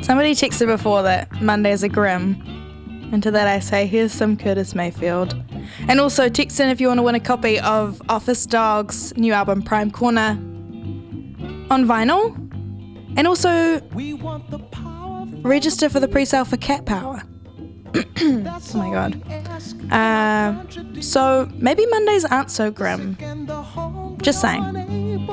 Somebody texted before that Mondays are grim. And to that I say, here's some Curtis Mayfield. And also text in if you want to win a copy of Office Dog's new album Prime Corner on vinyl. And also register for the pre-sale for Cat Power. Oh my god. So maybe Mondays aren't so grim. Just saying.